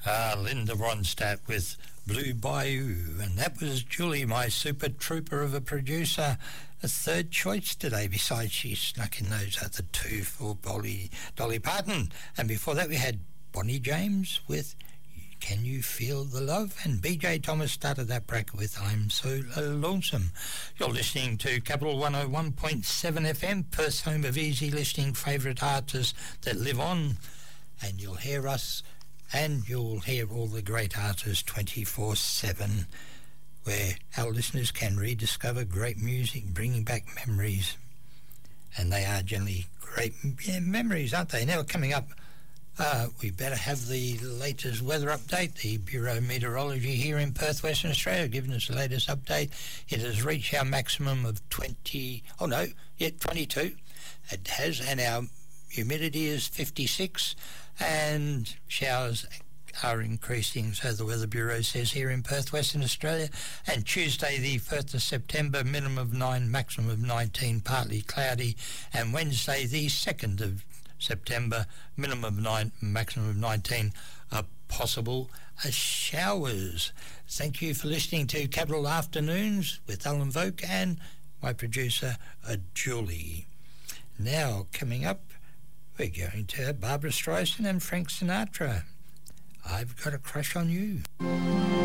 Linda Ronstadt with Blue Bayou, and that was Julie, my super trooper of a producer, a third choice today. Besides, she snuck in those other two for Dolly Parton, and before that we had Bonnie James with Can You Feel the Love, and BJ Thomas started that bracket with I'm So Lonesome. You're listening to Capital 101.7 FM, Perth's home of easy listening, favourite artists that live on, and you'll hear us and you'll hear all the great artists 24/7, where our listeners can rediscover great music, bringing back memories. And they are generally great memories, aren't they? Now coming up, we better have the latest weather update. The Bureau of Meteorology here in Perth, Western Australia, giving us the latest update. It has reached our maximum of 22. It has, and our humidity is 56, and showers are increasing, so the Weather Bureau says here in Perth, Western Australia. And Tuesday, the 1st of September, minimum of 9, maximum of 19, partly cloudy. And Wednesday, the 2nd of September, minimum of 9, maximum of 19, possible showers. Thank you for listening to Capital Afternoons with Alan Voke and my producer, Julie. Now, coming up, we're going to Barbra Streisand and Frank Sinatra. I've Got a Crush on You.